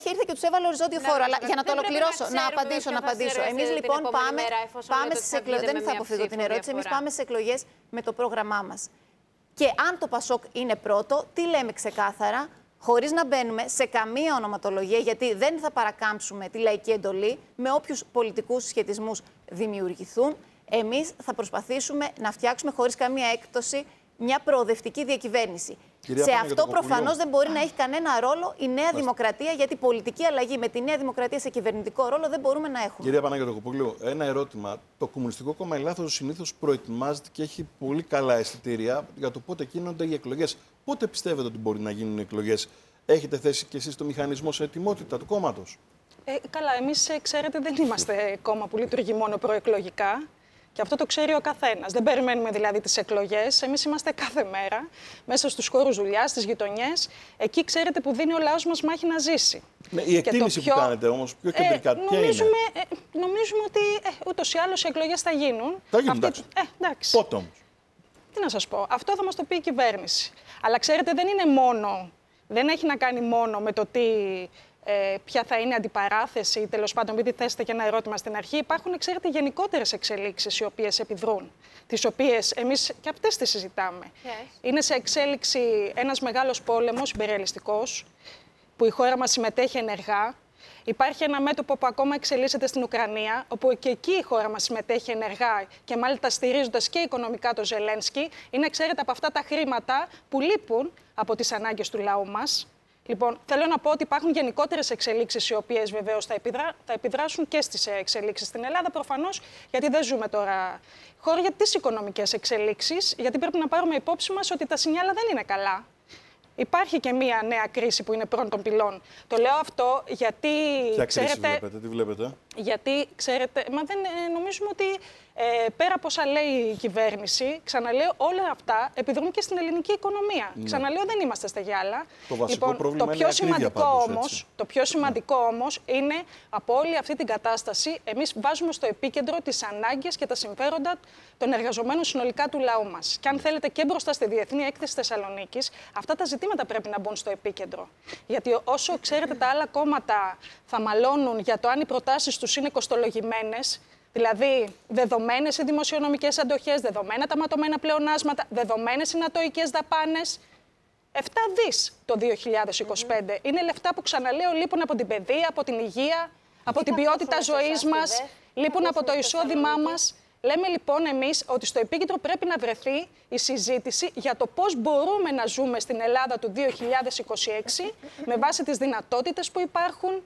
ήρθε και του έβαλε οριζόντιο φόρο. Αλλά για να το ολοκληρώσω, να απαντήσω. Εμείς λοιπόν πάμε στις εκλογές. Δεν θα αποφύγω την ερώτηση. Εμείς πάμε στις εκλογές με το πρόγραμμά μας. Και αν το Πασόκ είναι πρώτο, τι λέμε ξεκάθαρα, χωρίς να μπαίνουμε σε καμία ονοματολογία, γιατί δεν θα παρακάμψουμε τη λαϊκή εντολή με όποιους πολιτικούς σχετισμούς δημιουργηθούν. Εμείς θα προσπαθήσουμε να φτιάξουμε χωρίς καμία έκπτωση μια προοδευτική διακυβέρνηση. Σε αυτό προφανώς δεν μπορεί να έχει κανένα ρόλο η Νέα Δημοκρατία, γιατί πολιτική αλλαγή με τη Νέα Δημοκρατία σε κυβερνητικό ρόλο δεν μπορούμε να έχουμε. Κυρία Παναγιωτοπούλου, ένα ερώτημα. Το Κομμουνιστικό Κόμμα Ελλάδος συνήθως προετοιμάζεται και έχει πολύ καλά αισθητήρια για το πότε γίνονται οι εκλογές. Πότε πιστεύετε ότι μπορεί να γίνουν οι εκλογές? Έχετε θέσει κι εσείς το μηχανισμό σε ετοιμότητα του κόμματος? Καλά, εμείς ξέρετε δεν είμαστε κόμμα που λειτουργεί μόνο προεκλογικά. Και αυτό το ξέρει ο καθένας. Δεν περιμένουμε δηλαδή τις εκλογές. Εμείς είμαστε κάθε μέρα μέσα στους χώρους δουλειάς, στις γειτονιές. Εκεί ξέρετε που δίνει ο λαός μας μάχη να ζήσει. Ναι, η εκτίμηση που κάνετε όμως, πιο κεντρικά, ποια είναι? Νομίζουμε ότι ούτως ή άλλως οι εκλογές θα γίνουν. Θα γίνουν, εντάξει. Πότε όμως? Τι να σας πω. Αυτό θα μας το πει η κυβέρνηση. Αλλά ξέρετε δεν έχει να κάνει μόνο με το τι... ποια θα είναι αντιπαράθεση ή τέλος πάντων, επειδή θέσετε και ένα ερώτημα στην αρχή, υπάρχουν, ξέρετε, γενικότερες εξελίξεις οι οποίες επιδρούν, τις οποίες εμείς και αυτές τις συζητάμε. Είναι σε εξέλιξη ένας μεγάλος πόλεμος υπερρεαλιστικός, που η χώρα μας συμμετέχει ενεργά. Υπάρχει ένα μέτωπο που ακόμα εξελίσσεται στην Ουκρανία, όπου και εκεί η χώρα μας συμμετέχει ενεργά και μάλιστα στηρίζοντας και οικονομικά το Ζελένσκι. Είναι, ξέρετε, από αυτά τα χρήματα που λείπουν από τις ανάγκες του λαού μας. Λοιπόν, θέλω να πω ότι υπάρχουν γενικότερες εξελίξεις οι οποίες βεβαίως θα επιδράσουν και στις εξελίξεις στην Ελλάδα, προφανώς, γιατί δεν ζούμε τώρα χώρα για τις οικονομικές εξελίξεις, γιατί πρέπει να πάρουμε υπόψη μας ότι τα σινιάλα δεν είναι καλά. Υπάρχει και μία νέα κρίση που είναι πρώτων πυλών. Το λέω αυτό γιατί. Ποια κρίση βλέπετε, τι βλέπετε? Γιατί, ξέρετε, νομίζουμε ότι πέρα από όσα λέει η κυβέρνηση, ξαναλέω, όλα αυτά επιδρούν και στην ελληνική οικονομία. Ναι. Ξαναλέω, δεν είμαστε στα γυάλα. Το βασικό πρόβλημα είναι το πιο σημαντικό όμως είναι από όλη αυτή την κατάσταση, εμείς βάζουμε στο επίκεντρο τις ανάγκες και τα συμφέροντα των εργαζομένων συνολικά του λαού μας. Και αν θέλετε και μπροστά στη Διεθνή Έκθεση Θεσσαλονίκης, αυτά τα ζητήματα πρέπει να μπουν στο επίκεντρο. Γιατί όσο ξέρετε τα άλλα κόμματα θα μαλώνουν για το αν οι προτάσεις τους είναι κοστολογημένες, δηλαδή δεδομένες οι δημοσιονομικές αντοχές, δεδομένα τα ματωμένα πλεονάσματα, δεδομένες οι νατοικές δαπάνες. 7 δις το 2025. Είναι λεφτά που, ξαναλέω, λείπουν από την παιδεία, από την υγεία, από την ποιότητα ζωής μας, λείπουν από το εισόδημά μας. Λέμε λοιπόν εμείς ότι στο επίκεντρο πρέπει να βρεθεί η συζήτηση για το πώς μπορούμε να ζούμε στην Ελλάδα του 2026 με βάση τις δυνατότητες που υπάρχουν.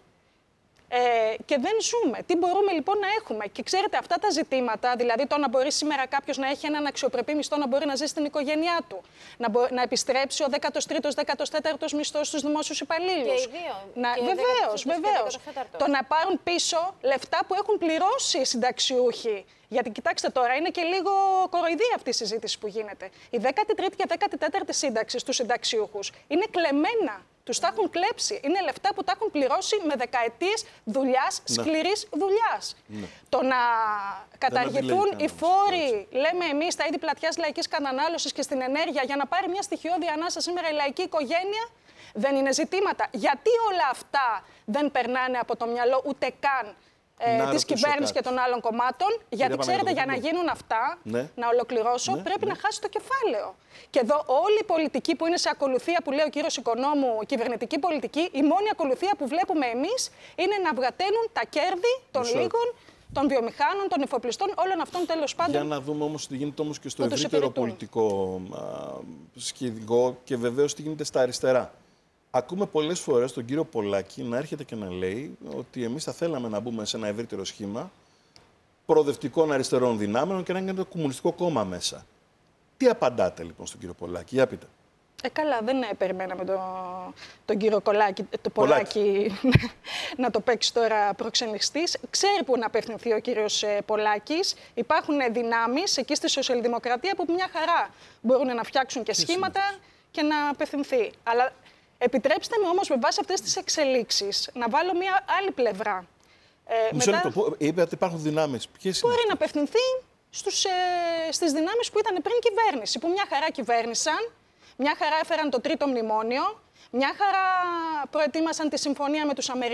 Και δεν ζούμε. Τι μπορούμε λοιπόν να έχουμε? Και ξέρετε, αυτά τα ζητήματα, δηλαδή το να μπορεί σήμερα κάποιος να έχει έναν αξιοπρεπή μισθό, να μπορεί να ζει στην οικογένειά του, να επιστρέψει ο 13ος, 14ος μισθός στους δημόσιους υπαλλήλους. Βεβαίως. Το να πάρουν πίσω λεφτά που έχουν πληρώσει οι συνταξιούχοι. Γιατί κοιτάξτε τώρα, είναι και λίγο κοροϊδία αυτή η συζήτηση που γίνεται. Η 13η και 14η σύνταξη στους συνταξιούχους είναι κλεμμένα. Τους τα έχουν κλέψει. Είναι λεφτά που τα έχουν πληρώσει με δεκαετίες δουλειάς, σκληρής δουλειάς. Ναι. Το να καταργηθούν οι φόροι, λέμε εμείς, στα είδη πλατιάς λαϊκής κατανάλωσης και στην ενέργεια, για να πάρει μια στοιχειώδη ανάσα σήμερα η λαϊκή οικογένεια, δεν είναι ζητήματα. Γιατί όλα αυτά δεν περνάνε από το μυαλό ούτε καν της κυβέρνησης και των άλλων κομμάτων? Γιατί ξέρετε, για να γίνουν αυτά, να ολοκληρώσω, πρέπει να χάσει το κεφάλαιο. Και εδώ όλη η πολιτική που είναι σε ακολουθία, που λέει ο κύριος Οικονόμου, κυβερνητική πολιτική, η μόνη ακολουθία που βλέπουμε εμείς είναι να βγαταίνουν τα κέρδη των λίγων, των βιομηχάνων, των εφοπλιστών, όλων αυτών τέλος πάντων. Για να δούμε όμως τι γίνεται όμως και στο ευρύτερο πολιτικό σκηνικό και βεβαίως τι γίνεται στα αριστερά. Ακούμε πολλές φορές τον κύριο Πολάκη να έρχεται και να λέει ότι εμείς θα θέλαμε να μπούμε σε ένα ευρύτερο σχήμα προοδευτικών αριστερών δυνάμεων και να είναι το Κομμουνιστικό Κόμμα μέσα. Τι απαντάτε λοιπόν στον κύριο Πολάκη? Για πείτε. Καλά, δεν περιμέναμε τον κύριο Πολάκη να το παίξει τώρα προξενιστής. Ξέρει που να απευθυνθεί ο κύριος Πολάκης. Υπάρχουν δυνάμεις εκεί στη Σοσιαλδημοκρατία που μια χαρά μπορούν να φτιάξουν και σχήματα και να απευθυνθεί. Αλλά επιτρέψτε μου όμως με βάση αυτές τις εξελίξεις να βάλω μια άλλη πλευρά. Είπε ότι υπάρχουν δυνάμεις. Μπορεί να απευθυνθεί στις δυνάμεις που ήταν πριν κυβέρνηση, που μια χαρά κυβέρνησαν, μια χαρά έφεραν το τρίτο μνημόνιο, Μια χαρά προετοίμασαν τη συμφωνία με τους Αμερικανούς.